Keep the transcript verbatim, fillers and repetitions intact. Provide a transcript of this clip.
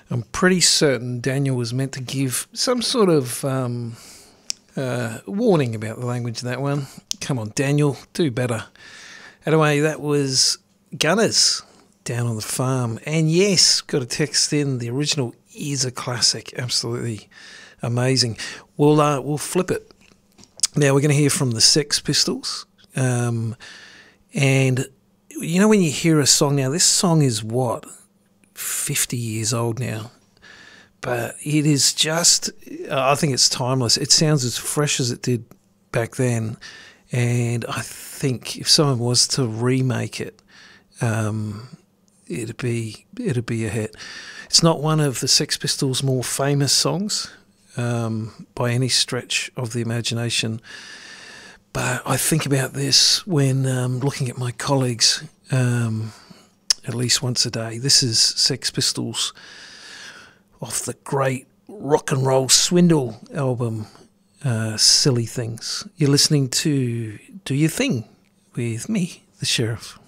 I'm pretty certain Daniel was meant to give some sort of um, uh, warning about the language of that one. Come on, Daniel, do better. Anyway, that was Gunners, Down on the Farm. And yes, got a text in. The original is a classic. Absolutely amazing. We'll, uh, we'll flip it. Now, we're going to hear from the Sex Pistols. Um, and, you know, when you hear a song now, this song is what? fifty years old now. But it is just, I think it's timeless. It sounds as fresh as it did back then. And I think if someone was to remake it, um, it'd be it'd be a hit. It's not one of the Sex Pistols' more famous songs um, by any stretch of the imagination. But I think about this when um, looking at my colleagues um, at least once a day. This is Sex Pistols off the great rock and roll swindle album, uh, Silly Things. You're listening to Do Your Thing with me, the Sheriff.